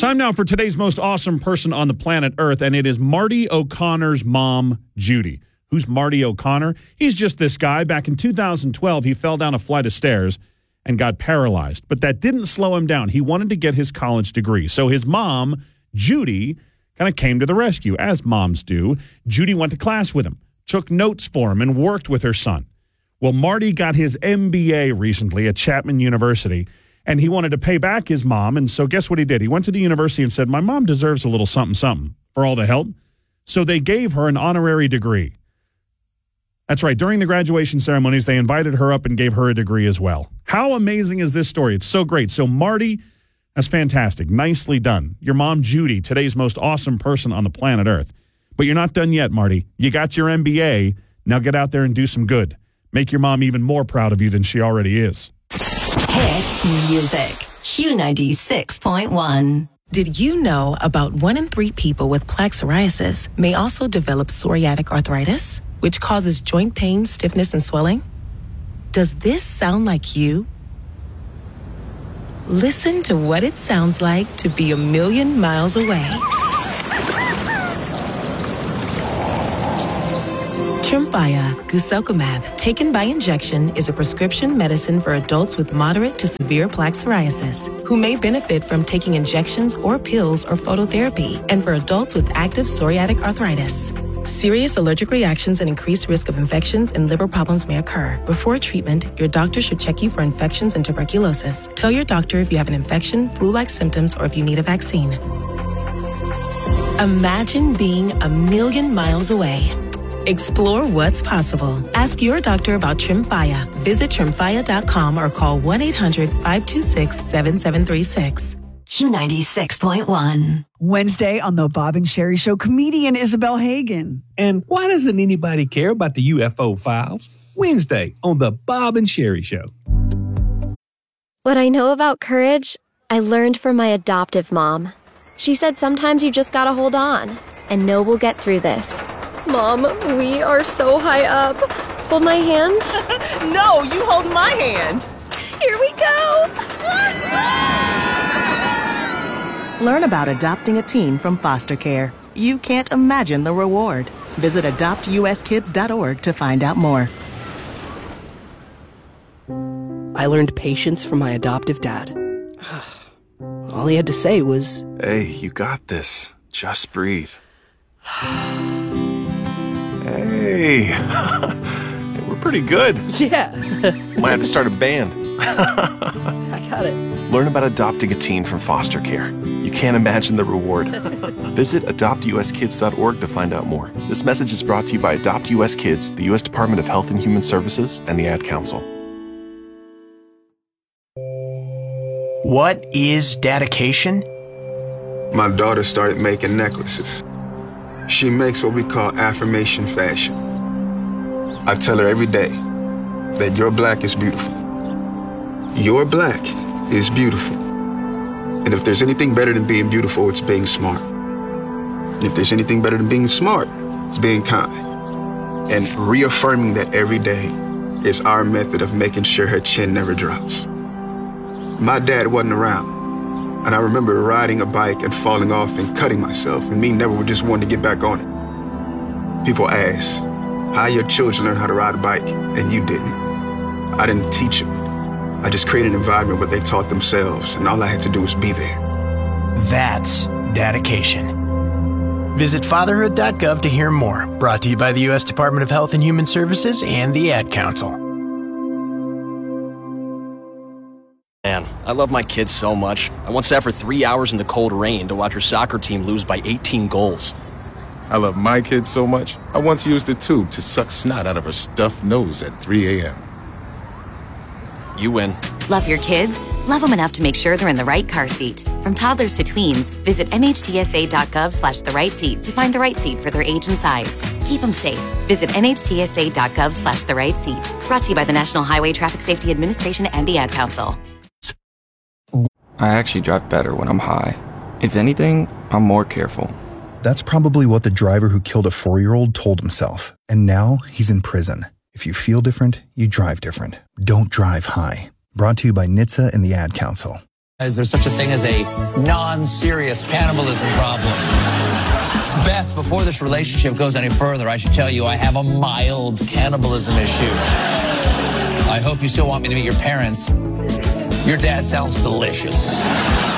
Time now for today's most awesome person on the planet Earth, and it is Marty O'Connor's mom, Judy. Who's Marty O'Connor? He's just this guy. Back in 2012, he fell down a flight of stairs and got paralyzed. But that didn't slow him down. He wanted to get his college degree. So his mom, Judy, kind of came to the rescue, as moms do. Judy went to class with him, took notes for him, and worked with her son. Well, Marty got his MBA recently at Chapman University, and he wanted to pay back his mom. And so guess what he did? He went to the university and said, my mom deserves a little something, something for all the help. So they gave her an honorary degree. That's right. During the graduation ceremonies, they invited her up and gave her a degree as well. How amazing is this story? It's so great. So Marty, that's fantastic. Nicely done. Your mom, Judy, today's most awesome person on the planet Earth. But you're not done yet, Marty. You got your MBA. Now get out there and do some good. Make your mom even more proud of you than she already is. Hit music. Q96.1. Did you know about 1 in 3 people with plaque psoriasis may also develop psoriatic arthritis, which causes joint pain, stiffness, and swelling? Does this sound like you? Listen to what it sounds like to be a million miles away. Tremfya guselkumab, taken by injection, is a prescription medicine for adults with moderate to severe plaque psoriasis who may benefit from taking injections or pills or phototherapy, and for adults with active psoriatic arthritis. Serious allergic reactions and increased risk of infections and liver problems may occur. Before treatment, your doctor should check you for infections and tuberculosis. Tell your doctor if you have an infection, flu-like symptoms, or if you need a vaccine. Imagine being a million miles away. Explore what's possible. Ask your doctor about Tremfya. Visit Tremfya.com or call 1-800-526-7736. Q96.1. Wednesday on The Bob and Sherry Show, comedian Isabel Hagen. And why doesn't anybody care about the UFO files? Wednesday on The Bob and Sherry Show. What I know about courage, I learned from my adoptive mom. She said sometimes you just gotta hold on and know we'll get through this. Mom, we are so high up. Hold my hand. No, you hold my hand. Here we go. Learn about adopting a teen from foster care. You can't imagine the reward. Visit adoptuskids.org to find out more. I learned patience from my adoptive dad. All he had to say was, "Hey, you got this. Just breathe." Hey, we're pretty good. Yeah. Might have to start a band. I got it. Learn about adopting a teen from foster care. You can't imagine the reward. Visit adoptuskids.org to find out more. This message is brought to you by Adopt US Kids, the U.S. Department of Health and Human Services, and the Ad Council. What is dedication? My daughter started making necklaces. She makes what we call affirmation fashion. I tell her every day that your black is beautiful. Your black is beautiful. And if there's anything better than being beautiful, it's being smart. And if there's anything better than being smart, it's being kind. And reaffirming that every day is our method of making sure her chin never drops. My dad wasn't around. And I remember riding a bike and falling off and cutting myself, and me never just wanting to get back on it. People ask, how your children learn how to ride a bike, and you didn't. I didn't teach them. I just created an environment where they taught themselves, and all I had to do was be there. That's dedication. Visit fatherhood.gov to hear more. Brought to you by the U.S. Department of Health and Human Services and the Ad Council. Man, I love my kids so much. I once sat for 3 hours in the cold rain to watch her soccer team lose by 18 goals. I love my kids so much, I once used a tube to suck snot out of her stuffed nose at 3 a.m. You win. Love your kids? Love them enough to make sure they're in the right car seat. From toddlers to tweens, visit nhtsa.gov/the-right-seat to find the right seat for their age and size. Keep them safe. Visit nhtsa.gov/the-right-seat. Brought to you by the National Highway Traffic Safety Administration and the Ad Council. I actually drive better when I'm high. If anything, I'm more careful. That's probably what the driver who killed a 4-year-old told himself, and now he's in prison. If you feel different, you drive different. Don't drive high. Brought to you by NHTSA and the Ad Council. Is there such a thing as a non-serious cannibalism problem? Beth, before this relationship goes any further, I should tell you I have a mild cannibalism issue. I hope you still want me to meet your parents. Your dad sounds delicious.